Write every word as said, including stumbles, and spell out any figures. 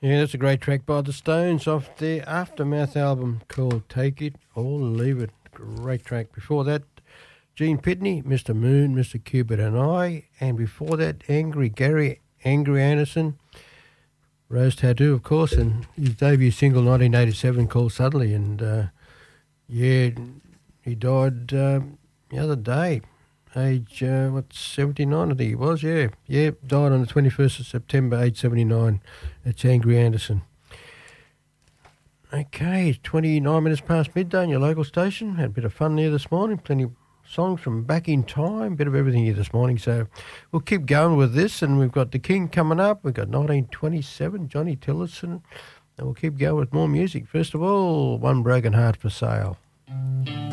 Yeah, that's a great track by the Stones off their Aftermath album called Take It or Leave It. Great track. Before that, Gene Pitney, Mister Moon, Mister Cupid and I. And before that, Angry Gary, Angry Anderson, Rose Tattoo, of course, and his debut single nineteen eighty-seven called Suddenly. And, uh, yeah, he died uh, the other day. Age, uh, what, seventy-nine, I think he was, yeah. Yeah, died on the twenty-first of September, age seventy-nine. It's Angry Anderson. Okay, twenty-nine minutes past midday in your local station. Had a bit of fun there this morning. Plenty of songs from back in time. Bit of everything here this morning. So we'll keep going with this. And we've got The King coming up. We've got nineteen twenty-seven, Johnny Tillotson. And we'll keep going with more music. First of all, One Broken Heart for Sale.